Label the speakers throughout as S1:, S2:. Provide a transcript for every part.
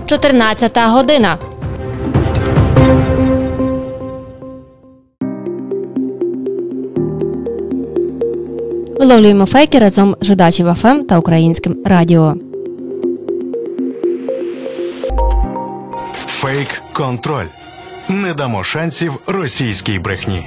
S1: 14 година. Виловлюємо фейки разом з Жидачів ФМ та Українським радіо.
S2: Фейк-контроль. Не дамо шансів російській брехні.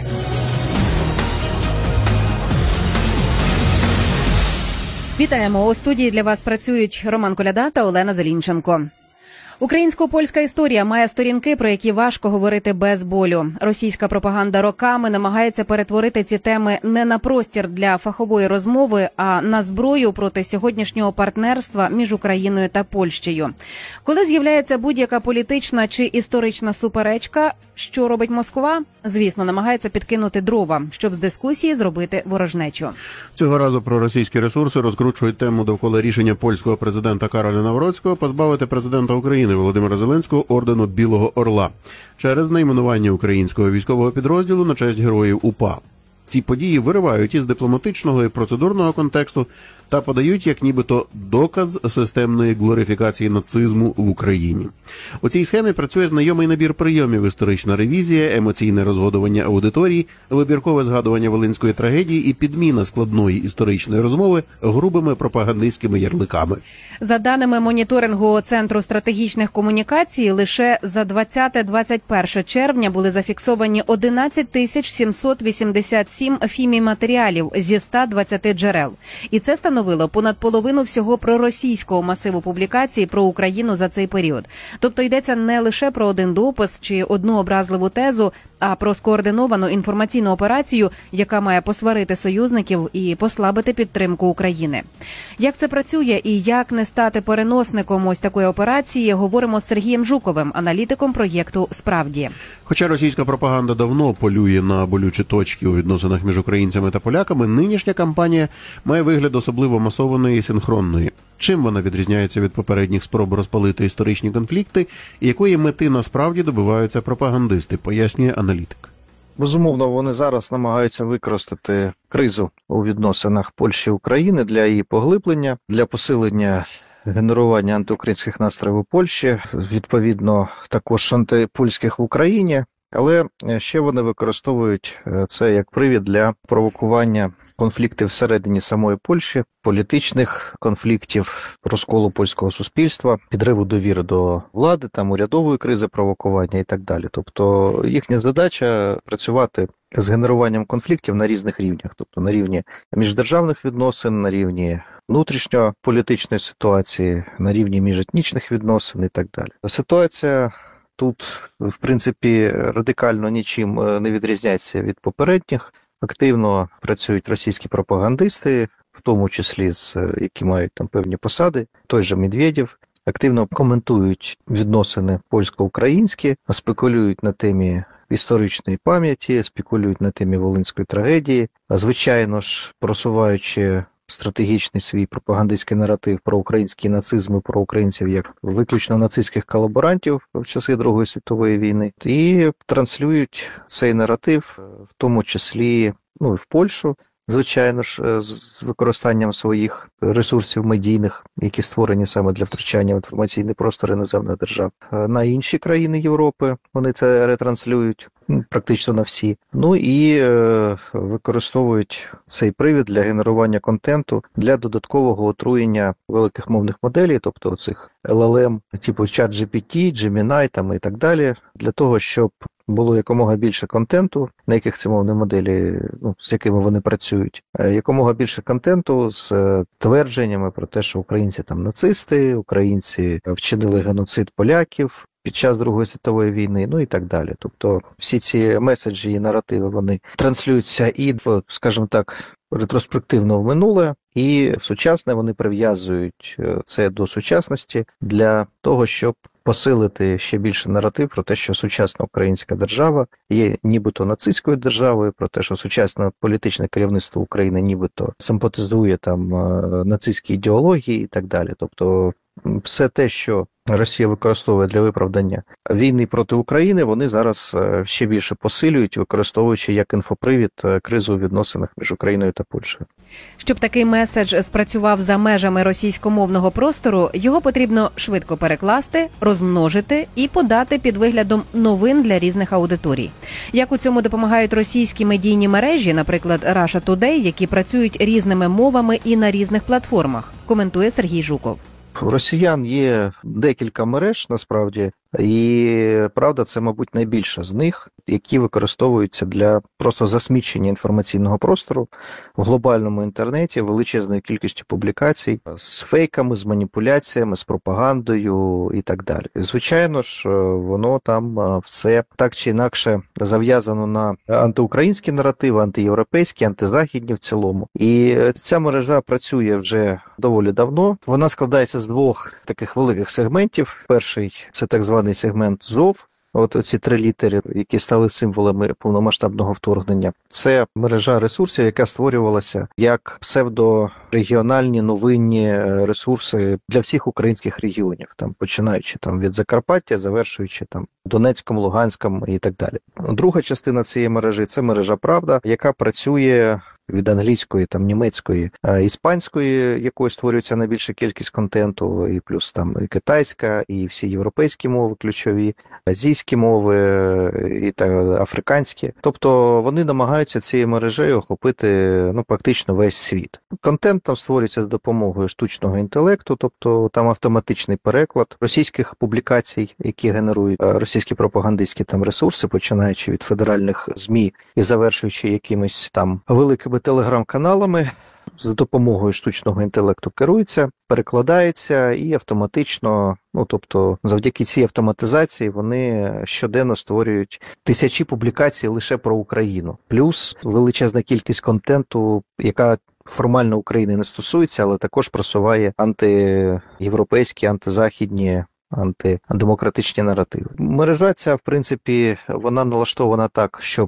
S3: Вітаємо! У студії для вас працюють Роман Коляда та Олена Зелінченко. Українсько-польська історія має сторінки, про які важко говорити без болю. Російська пропаганда роками намагається перетворити ці теми не на простір для фахової розмови, а на зброю проти сьогоднішнього партнерства між Україною та Польщею. Коли з'являється будь-яка політична чи історична суперечка, що робить Москва? Звісно, намагається підкинути дрова, щоб з дискусії зробити ворожнечу.
S4: Цього разу проросійські ресурси розкручують тему довкола рішення польського президента Кароля Навроцького позбавити президента України Володимира Зеленського ордену Білого Орла через найменування українського військового підрозділу на честь героїв УПА. Ці події виривають із дипломатичного і процедурного контексту та подають як нібито доказ системної глорифікації нацизму в Україні. У цій схемі працює знайомий набір прийомів: історична ревізія, емоційне розгодування аудиторії, вибіркове згадування волинської трагедії і підміна складної історичної розмови грубими пропагандистськими ярликами.
S3: За даними моніторингу Центру стратегічних комунікацій, лише за 20-21 червня були зафіксовані 11 787 фімій-матеріалів зі 120 джерел. І це становило понад половину всього проросійського масиву публікацій про Україну за цей період. Тобто йдеться не лише про один допис чи одну образливу тезу, а про скоординовану інформаційну операцію, яка має посварити союзників і послабити підтримку України. Як це працює і як не стати переносником ось такої операції, говоримо з Сергієм Жуковим, аналітиком проєкту «Справді».
S4: Хоча російська пропаганда давно полює на болючі точки у відносинах між українцями та поляками, нинішня кампанія має вигляд особливо масованої і синхронної. Чим вона відрізняється від попередніх спроб розпалити історичні конфлікти і якої мети насправді добиваються пропагандисти, пояснює аналітик.
S5: Безумовно, вони зараз намагаються використати кризу у відносинах Польщі і України для її поглиблення, для посилення генерування антиукраїнських настроїв у Польщі, відповідно також антипольських в Україні. Але ще вони використовують це як привід для провокування конфліктів всередині самої Польщі, політичних конфліктів, розколу польського суспільства, підриву довіри до влади, там урядової кризи, провокування і так далі. Тобто їхня задача працювати з генеруванням конфліктів на різних рівнях, тобто на рівні міждержавних відносин, на рівні внутрішньополітичної ситуації, на рівні міжетнічних відносин і так далі. Ситуація тут, в принципі, радикально нічим не відрізняється від попередніх. Активно працюють російські пропагандисти, в тому числі які мають там певні посади, той же Медведєв. Активно коментують відносини польсько-українські, спекулюють на темі історичної пам'яті, спекулюють на темі волинської трагедії, звичайно ж, просуваючи стратегічний свій пропагандистський наратив про український нацизм і про українців як виключно нацистських колаборантів в часи Другої світової війни, і транслюють цей наратив, в тому числі і в Польщу, звичайно ж, з використанням своїх ресурсів медійних, які створені саме для втручання в інформаційний простор іноземних держав. На інші країни Європи вони це ретранслюють, практично на всі. І використовують цей привід для генерування контенту, для додаткового отруєння великих мовних моделей, тобто цих LLM, типу ChatGPT, Gemini там і так далі, для того, щоб було якомога більше контенту, на яких ці мовні моделі, з якими вони працюють, якомога більше контенту з твердженнями про те, що українці там нацисти, українці вчинили геноцид поляків під час Другої світової війни, і так далі. Тобто всі ці меседжі і наративи, вони транслюються і, скажімо так, ретроспективно в минуле, і в сучасне вони прив'язують це до сучасності для того, щоб посилити ще більше наратив про те, що сучасна українська держава є нібито нацистською державою, про те, що сучасне політичне керівництво України нібито симпатизує там нацистській ідеології і так далі. Тобто все те, що Росія використовує для виправдання війни проти України, вони зараз ще більше посилюють, використовуючи як інфопривід кризу у відносинах між Україною та Польщею.
S3: Щоб такий меседж спрацював за межами російськомовного простору, його потрібно швидко перекласти, розмножити і подати під виглядом новин для різних аудиторій. Як у цьому допомагають російські медійні мережі, наприклад, Russia Today, які працюють різними мовами і на різних платформах, коментує Сергій Жуков.
S5: У росіян є декілька мереж, насправді, і, правда, це, мабуть, найбільша з них, які використовуються для просто засмічення інформаційного простору в глобальному інтернеті величезною кількістю публікацій з фейками, з маніпуляціями, з пропагандою і так далі. Звичайно ж, воно там все так чи інакше зав'язано на антиукраїнські наративи, антиєвропейські, антизахідні в цілому. І ця мережа працює вже доволі давно. Вона складається з двох таких великих сегментів. Перший – це так званий сегмент ЗОВ. От ці 3 літери, які стали символами повномасштабного вторгнення. Це мережа ресурсів, яка створювалася як псевдорегіональні новинні ресурси для всіх українських регіонів, там починаючи там від Закарпаття, завершуючи там Донецьком, Луганськом і так далі. Друга частина цієї мережі – це мережа «Правда», яка працює від англійської, там, німецької, іспанської, якої створюється найбільша кількість контенту, і плюс там і китайська, і всі європейські мови ключові, азійські мови, і африканські. Тобто вони намагаються цією мережею охопити практично весь світ. Контент там створюється за допомогою штучного інтелекту, тобто там автоматичний переклад російських публікацій, які генерують російські пропагандистські там ресурси, починаючи від федеральних ЗМІ і завершуючи якимись там великими телеграм-каналами, за допомогою штучного інтелекту керується, перекладається і автоматично, тобто завдяки цій автоматизації вони щоденно створюють тисячі публікацій лише про Україну. Плюс величезна кількість контенту, яка формально України не стосується, але також просуває антиєвропейські, антизахідні, антидемократичні наративи. Мережа ця, в принципі, вона налаштована так, щоб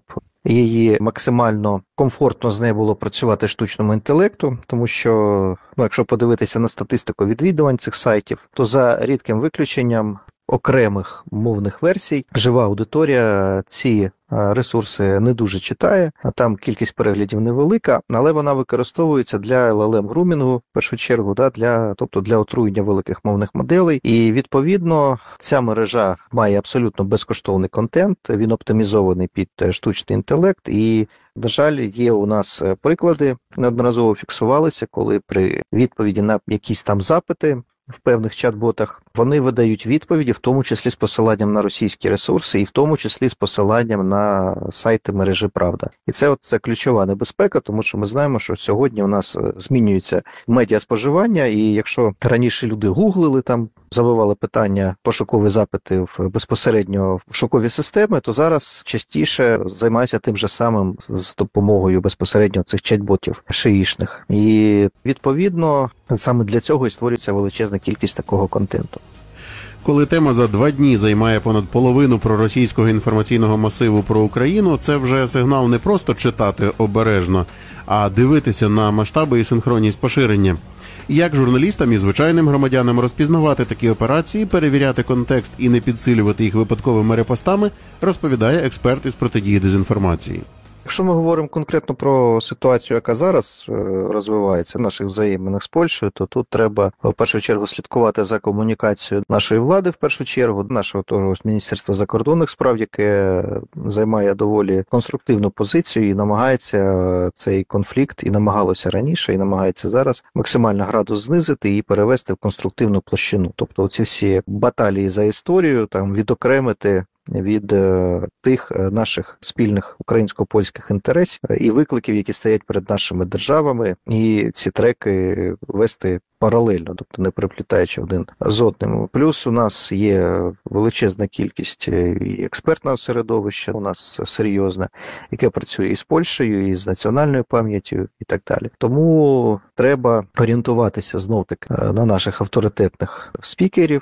S5: її максимально комфортно з нею було працювати штучному інтелекту, тому що, якщо подивитися на статистику відвідувань цих сайтів, то за рідким виключенням окремих мовних версій жива аудиторія ці ресурси не дуже читає, а там кількість переглядів невелика, але вона використовується для LLM-грумінгу, в першу чергу, тобто для отруєння великих мовних моделей. І, відповідно, ця мережа має абсолютно безкоштовний контент, він оптимізований під штучний інтелект, і, на жаль, є у нас приклади, неодноразово фіксувалися, коли при відповіді на якісь там запити в певних чат-ботах вони видають відповіді, в тому числі з посиланням на російські ресурси і в тому числі з посиланням на сайти мережі «Правда». І це ключова небезпека, тому що ми знаємо, що сьогодні у нас змінюється медіаспоживання, і якщо раніше люди гуглили, там забивали питання, пошукові запити безпосередньо в пошукові системи, то зараз частіше займаються тим же самим з допомогою безпосередньо цих чат-ботів шиїшних. І, відповідно, саме для цього і створюється величезна кількість такого контенту.
S4: Коли тема за 2 дні займає понад половину проросійського інформаційного масиву про Україну, це вже сигнал не просто читати обережно, а дивитися на масштаби і синхронність поширення. Як журналістам і звичайним громадянам розпізнавати такі операції, перевіряти контекст і не підсилювати їх випадковими репостами, розповідає експерт із протидії дезінформації.
S5: Якщо ми говоримо конкретно про ситуацію, яка зараз розвивається в наших взаєминах з Польщею, то тут треба в першу чергу слідкувати за комунікацією нашої влади, в першу чергу, нашого того ж Міністерства закордонних справ, яке займає доволі конструктивну позицію і намагається цей конфлікт, і намагалося раніше, і намагається зараз максимально градус знизити і перевести в конструктивну площину. Тобто ці всі баталії за історію там відокремити від тих наших спільних українсько-польських інтересів і викликів, які стоять перед нашими державами, і ці треки вести паралельно, тобто не переплітаючи один з одним. Плюс у нас є величезна кількість і експертного середовища, у нас серйозне, яке працює і з Польщею, і з національною пам'яттю, і так далі. Тому треба орієнтуватися знов-таки на наших авторитетних спікерів,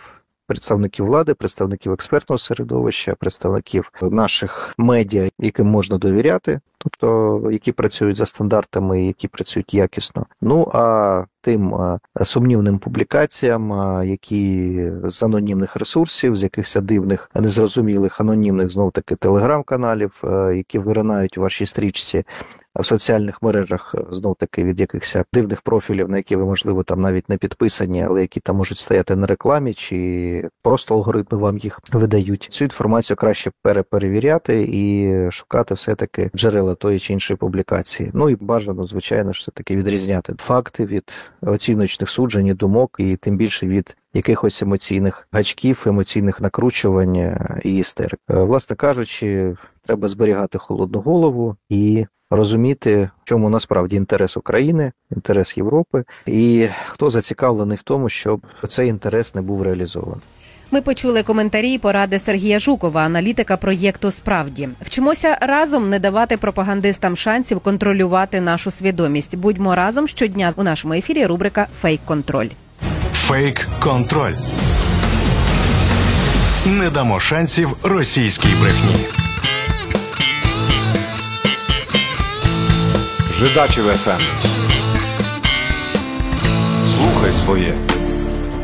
S5: представників влади, представників експертного середовища, представників наших медіа, яким можна довіряти, тобто які працюють за стандартами, які працюють якісно. Ну а тим сумнівним публікаціям, які з анонімних ресурсів, з якихось дивних, незрозумілих анонімних, знов-таки, телеграм-каналів, які виринають у вашій стрічці, в соціальних мережах, знов-таки, від якихось дивних профілів, на які ви, можливо, там навіть не підписані, але які там можуть стояти на рекламі, чи просто алгоритми вам їх видають. Цю інформацію краще перепровіряти і шукати все-таки джерела тої чи іншої публікації. Ну і бажано, звичайно, все-таки відрізняти факти від оціночних суджень, думок, і тим більше від якихось емоційних гачків, емоційних накручувань і істерик. Власне кажучи, треба зберігати холодну голову і розуміти, в чому насправді інтерес України, інтерес Європи, і хто зацікавлений в тому, щоб цей інтерес не був реалізований.
S3: Ми почули коментарі і поради Сергія Жукова, аналітика проєкту «Справді». Вчимося разом не давати пропагандистам шансів контролювати нашу свідомість. Будьмо разом щодня. У нашому ефірі рубрика «Фейк-контроль».
S2: Фейк-контроль. Не дамо шансів російській брехні.
S6: Жидачів ФМ. Слухай своє.